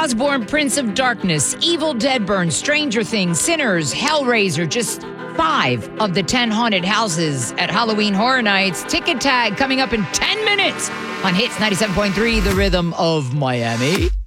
Osborn, Prince of Darkness, Evil Dead Burns, Stranger Things, Sinners, Hellraiser, just 5 of the 10 haunted houses at Halloween Horror Nights. Ticket tag coming up in 10 minutes on Hits 97.3, The Rhythm of Miami.